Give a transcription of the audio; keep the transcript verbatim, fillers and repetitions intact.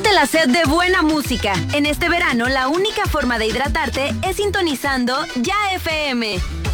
Quítate la sed de buena música. En este verano, la única forma de hidratarte es sintonizando Ya F M.